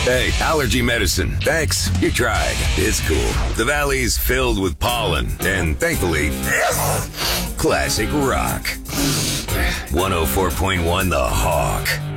Hey, allergy medicine. Thanks. You tried. It's cool. The valley's filled with pollen and, thankfully, classic rock. 104.1 The Hawk.